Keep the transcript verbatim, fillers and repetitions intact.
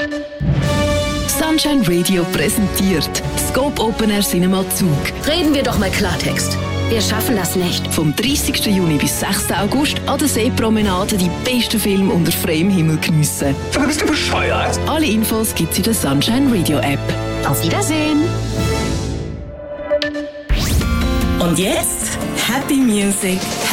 Sunshine Radio präsentiert Scope Open Air Cinema Zug. Reden wir doch mal Klartext. Wir schaffen das nicht. Vom dreißigsten Juni bis sechsten August an der Seepromenade die besten Filme unter freiem Himmel geniessen. Aber bist du bescheuert? Alle Infos gibt's in der Sunshine Radio App. Auf Wiedersehen. Und jetzt Happy Music.